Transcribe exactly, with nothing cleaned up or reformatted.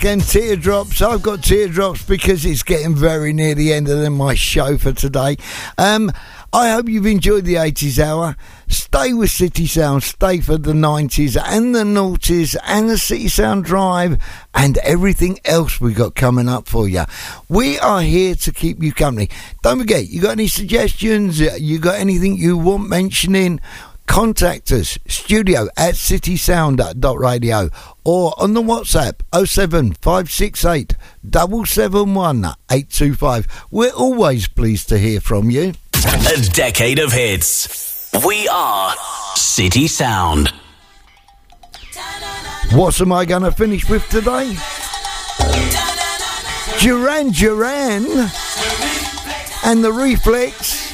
and teardrops. I've got teardrops because it's getting very near the end of my show for today. Um, I hope you've enjoyed the eighties hour. Stay with City Sound, stay for the nineties and the noughties and the City Sound Drive and everything else we got coming up for you. We are here to keep you company. Don't forget, you got any suggestions? You got anything you want mentioning? Contact us, studio at citysound dot radio or on the WhatsApp oh seven five six eight seven seven one eight two five. We're always pleased to hear from you. A decade of hits. We are City Sound. What am I going to finish with today? Duran Duran and the Reflex.